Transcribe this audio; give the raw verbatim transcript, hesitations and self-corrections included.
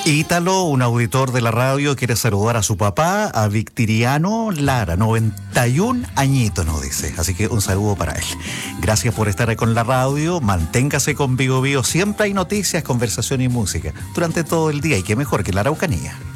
Ítalo, un auditor de la radio, quiere saludar a su papá, a Victoriano Lara, noventa y un añitos, nos dice. Así que un saludo para él. Gracias por estar ahí con la radio. Manténgase con Vigo Vigo. Siempre hay noticias, conversación y música durante todo el día. Y qué mejor que la Araucanía.